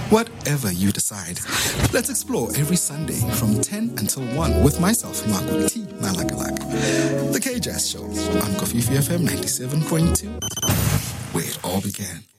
Whatever you decide, let's explore every Sunday from 10 until 1 with myself, Marco T. Malakalak. The K-Jazz Show on Kofifi FM 97.2, where it all began.